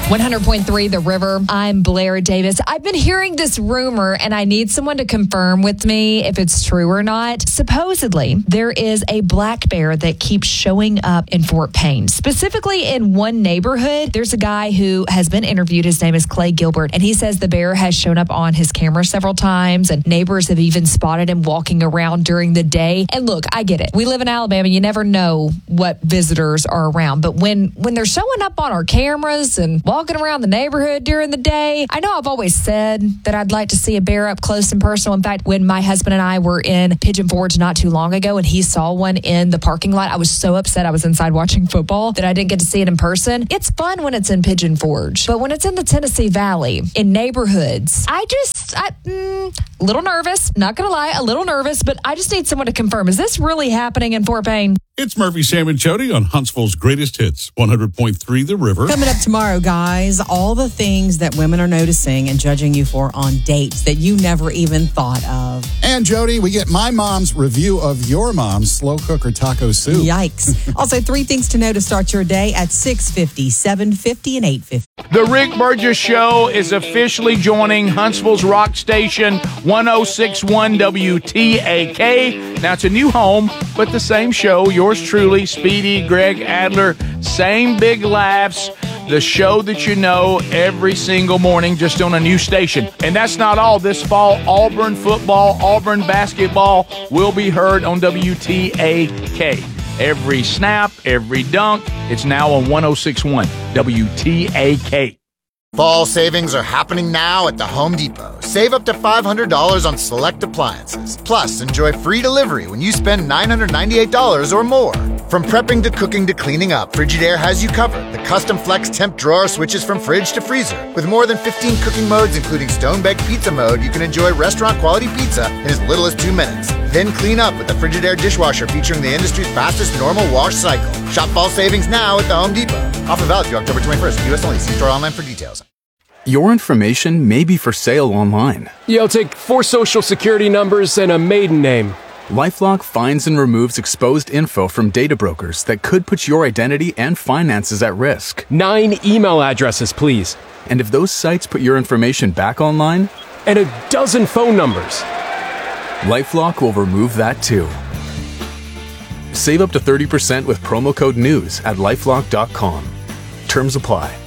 100.3 The River. I'm Blair Davis. I've been hearing this rumor, and I need someone to confirm with me if it's true or not. Supposedly, there is a black bear that keeps showing up in Fort Payne. Specifically in one neighborhood, there's a guy who has been interviewed. His name is Clay Gilbert, and he says the bear has shown up on his camera several times, and neighbors have even spotted him walking around during the day. And look, I get it. We live in Alabama. You never know what visitors are around. But when they're showing up on our cameras and walking around the neighborhood during the day, I know I've always said that I'd like to see a bear up close and personal. In fact, when my husband and I were in Pigeon Forge not too long ago and he saw one in the parking lot, I was so upset. I was inside watching football that I didn't get to see it in person. It's fun when it's in Pigeon Forge, but when it's in the Tennessee Valley, in neighborhoods, a little nervous, not gonna lie, a little nervous, but I just need someone to confirm. Is this really happening in Fort Payne? It's Murphy, Sam, and Chody on Huntsville's Greatest Hits, 100.3 The River. Coming up tomorrow, guys, all the things that women are noticing and judging you for on dates that you never even thought of. And Jody, we get my mom's review of your mom's slow cooker taco soup. Yikes. Also, 3 things to know to start your day at 6:50, 7:50, and 8:50. The Rick Burgess Show is officially joining Huntsville's rock station 1061 WTAK. Now, it's a new home, but the same show. Yours truly, Speedy, Greg Adler, same big laughs. The show that you know every single morning, just on a new station. And that's not all. This fall, Auburn football, Auburn basketball will be heard on WTAK. Every snap, every dunk, it's now on 1061 WTAK. Fall savings are happening now at the Home Depot. Save up to $500 on select appliances. Plus, enjoy free delivery when you spend $998 or more. From prepping to cooking to cleaning up, Frigidaire has you covered. The custom flex temp drawer switches from fridge to freezer. With more than 15 cooking modes, including stone-baked pizza mode, you can enjoy restaurant-quality pizza in as little as 2 minutes. Then clean up with the Frigidaire dishwasher featuring the industry's fastest normal wash cycle. Shop fall savings now at the Home Depot. Offer valid through October 21st. U.S. only. See store online for details. Your information may be for sale online. Yo, take 4 social security numbers and a maiden name. LifeLock finds and removes exposed info from data brokers that could put your identity and finances at risk. 9 email addresses, please. And if those sites put your information back online? And a dozen phone numbers. LifeLock will remove that too. Save up to 30% with promo code NEWS at LifeLock.com. Terms apply.